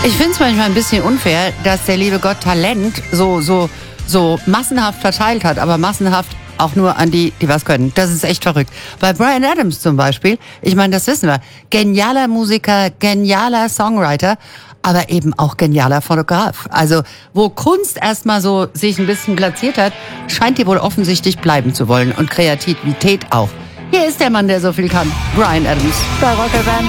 Ich finde es manchmal ein bisschen unfair, dass der liebe Gott Talent so massenhaft verteilt hat, aber massenhaft auch nur an die was können. Das ist echt verrückt. Bei Bryan Adams zum Beispiel, ich meine, das wissen wir, genialer Musiker, genialer Songwriter, aber eben auch genialer Fotograf. Also wo Kunst erstmal so sich ein bisschen platziert hat, scheint die wohl offensichtlich bleiben zu wollen und Kreativität auch. Hier ist der Mann, der so viel kann. Bryan Adams bei Rock FM.